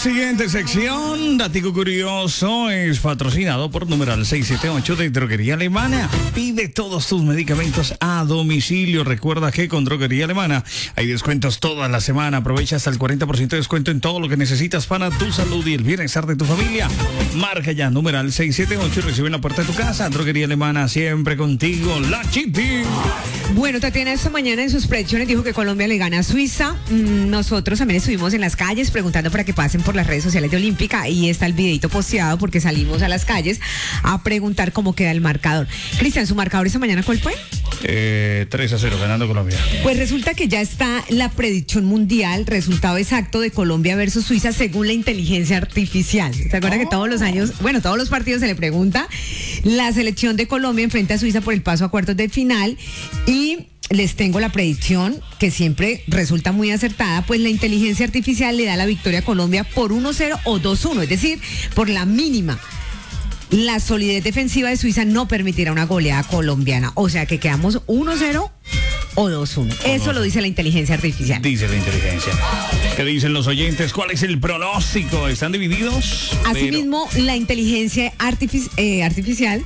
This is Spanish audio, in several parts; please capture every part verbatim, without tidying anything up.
Siguiente sección, Datico Curioso, es patrocinado por numeral seiscientos setenta y ocho de Droguería Alemana. Pide todos tus medicamentos a domicilio. Recuerda que con Droguería Alemana hay descuentos toda la semana. Aprovecha hasta el cuarenta por ciento de descuento en todo lo que necesitas para tu salud y el bienestar de tu familia. Marca ya numeral seiscientos setenta y ocho y recibe en la puerta de tu casa. Droguería Alemana, siempre contigo. La Chiti. Bueno, Tatiana esta mañana en sus predicciones dijo que Colombia le gana a Suiza. Mm, nosotros también estuvimos en las calles preguntando para que pasen por las redes sociales de Olímpica y está el videito posteado porque salimos a las calles a preguntar cómo queda el marcador. Cristian, ¿su marcador esta mañana cuál fue? Eh, tres a cero, ganando Colombia. Pues resulta que ya está la predicción mundial, resultado exacto de Colombia versus Suiza según la inteligencia artificial. ¿Se acuerda oh. que todos los años, bueno, todos los partidos se le pregunta? La selección de Colombia enfrenta a Suiza por el paso a cuartos de final y les tengo la predicción que siempre resulta muy acertada, pues la inteligencia artificial le da la victoria a Colombia por uno cero o dos uno, es decir, por la mínima. La solidez defensiva de Suiza no permitirá una goleada colombiana, o sea que quedamos uno cero o dos uno. Eso lo dice la inteligencia artificial. Dice la inteligencia. ¿Qué dicen los oyentes? ¿Cuál es el pronóstico? ¿Están divididos? Asimismo, Pero... la inteligencia artific- eh, artificial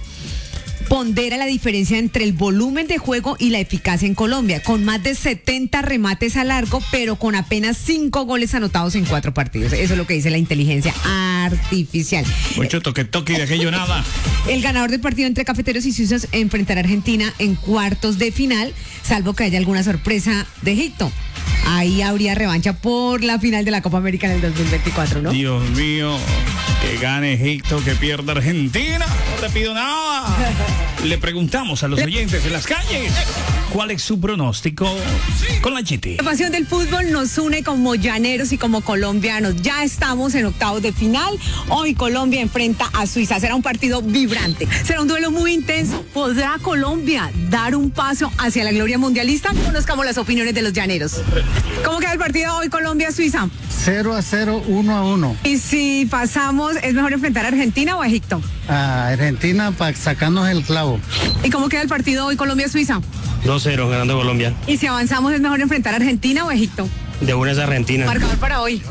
pondera la diferencia entre el volumen de juego y la eficacia en Colombia, con más de setenta remates a largo, pero con apenas cinco goles anotados en cuatro partidos. Eso es lo que dice la inteligencia artificial. Mucho toque toque y de aquello nada. El ganador del partido entre Cafeteros y Suizos enfrentará a Argentina en cuartos de final, salvo que haya alguna sorpresa de Egipto. Ahí habría revancha por la final de la Copa América en el dos mil veinticuatro, ¿no? Dios mío, que gane Egipto, que pierda Argentina. No te pido nada. Le preguntamos a los oyentes en las calles cuál es su pronóstico con la Chiti. La pasión del fútbol nos une como llaneros y como colombianos. Ya estamos en octavos de final. Hoy Colombia enfrenta a Suiza. Será un partido vibrante. Será un duelo muy intenso. ¿Podrá Colombia dar un paso hacia la gloria mundialista? Conozcamos las opiniones de los llaneros. ¿Cómo queda el partido hoy Colombia-Suiza? cero a cero, uno a uno. Y si pasamos, ¿es mejor enfrentar a Argentina o a Egipto? A Argentina para sacarnos el clavo. ¿Y cómo queda el partido hoy Colombia-Suiza? dos cero, ganando Colombia. ¿Y si avanzamos, es mejor enfrentar a Argentina o a Egipto? De una es Argentina. Marcador para hoy.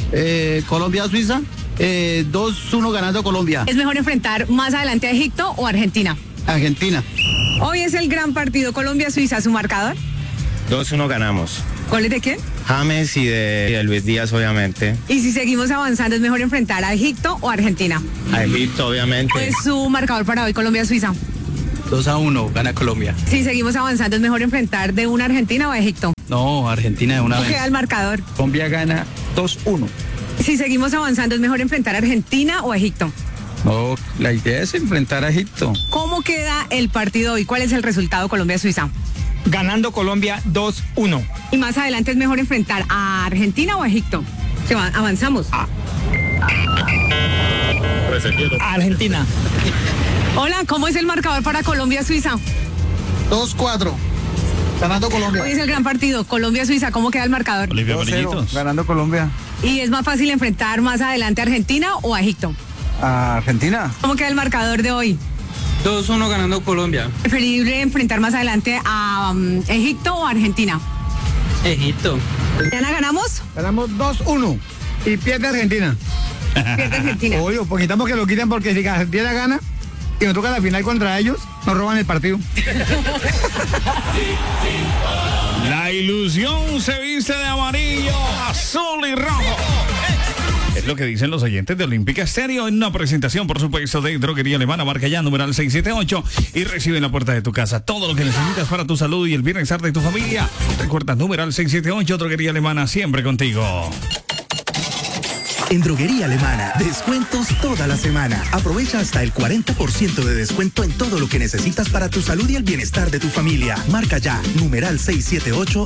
Eh, Colombia-Suiza, eh, dos uno ganando Colombia. ¿Es mejor enfrentar más adelante a Egipto o a Argentina? Argentina. Hoy es el gran partido Colombia-Suiza. ¿Su marcador? dos uno ganamos. ¿Goles de quién? James y de, y de Luis Díaz, obviamente. Y si seguimos avanzando, ¿es mejor enfrentar a Egipto o a Argentina? A Egipto, obviamente. Pues su marcador para hoy Colombia-Suiza. dos a uno, gana Colombia. Si seguimos avanzando, ¿es mejor enfrentar de una Argentina o a Egipto? No, Argentina de una ¿Cómo vez. queda el marcador? Colombia gana dos uno. Si seguimos avanzando, ¿es mejor enfrentar a Argentina o a Egipto? No, la idea es enfrentar a Egipto. ¿Cómo queda el partido hoy? ¿Cuál es el resultado Colombia-Suiza? Ganando Colombia dos uno. Y más adelante, ¿es mejor enfrentar a Argentina o a Egipto? Se va, avanzamos. A Argentina. Hola, ¿cómo es el marcador para Colombia-Suiza? dos cuatro, ganando Colombia. Hoy es el gran partido, Colombia-Suiza. ¿Cómo queda el marcador? Olivia dos cero, Amarillitos. ganando Colombia. ¿Y es más fácil enfrentar más adelante a Argentina o a Egipto? A Argentina. ¿Cómo queda el marcador de hoy? dos uno ganando Colombia. ¿Preferible enfrentar más adelante a um, Egipto o a Argentina? Egipto. ¿Mañana ganamos? Ganamos dos uno y pierde Argentina. Pierde Argentina. Obvio, porque necesitamos que lo quiten porque si Argentina gana y nos toca la final contra ellos, nos roban el partido. La ilusión se viste de amarillo, azul y rojo. Es lo que dicen los oyentes de Olímpica Estéreo en una presentación, por supuesto, de Droguería Alemana. Marca ya numeral seiscientos setenta y ocho y recibe en la puerta de tu casa todo lo que necesitas para tu salud y el bienestar de tu familia. Recuerda, numeral seiscientos setenta y ocho, Droguería Alemana, siempre contigo. En Droguería Alemana, descuentos toda la semana. Aprovecha hasta el cuarenta por ciento de descuento en todo lo que necesitas para tu salud y el bienestar de tu familia. Marca ya, numeral seiscientos setenta y ocho